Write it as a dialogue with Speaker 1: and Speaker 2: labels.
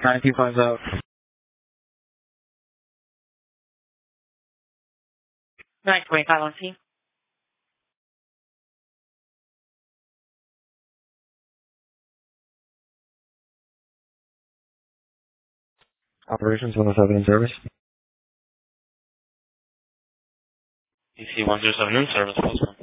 Speaker 1: 9250.
Speaker 2: 925 on scene.
Speaker 1: Operations 107 in service.
Speaker 3: DC 107 in service, close one.